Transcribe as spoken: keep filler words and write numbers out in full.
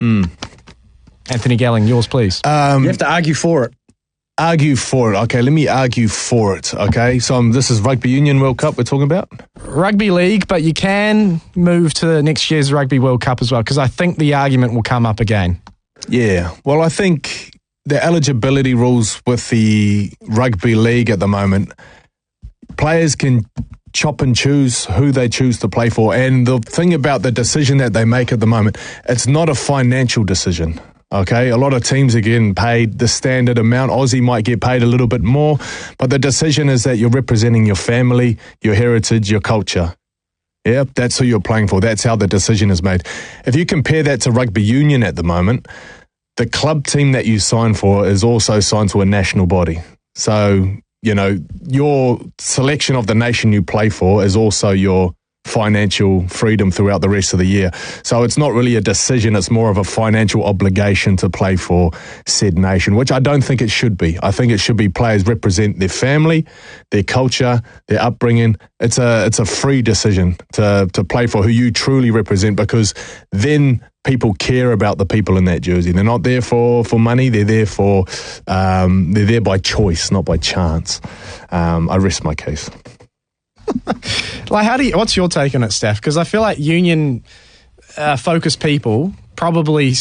Mm. Anthony Gelling, yours, please. Um, you have to argue for it. Argue for it. Okay, let me argue for it. Okay, so um, this is Rugby Union World Cup we're talking about? Rugby League, but you can move to next year's Rugby World Cup as well, because I think the argument will come up again. Yeah, well, I think the eligibility rules with the Rugby League at the moment, players can chop and choose who they choose to play for. And the thing about the decision that they make at the moment, it's not a financial decision. Okay, a lot of teams are getting paid the standard amount. Aussie might get paid a little bit more, but the decision is that you're representing your family, your heritage, your culture. Yeah, that's who you're playing for. That's how the decision is made. If you compare that to rugby union at the moment, the club team that you sign for is also signed to a national body. So, you know, your selection of the nation you play for is also your financial freedom throughout the rest of the year. So it's not really a decision, it's more of a financial obligation to play for said nation, which I don't think it should be. I think it should be players represent their family, their culture, their upbringing. It's a it's a free decision to to play for who you truly represent, because then people care about the people in that jersey. They're not there for, for money, they're there for um, they're there by choice, not by chance. Um, I rest my case. Like, how do you, what's your take on it, Steph? Because I feel like union uh, focused people probably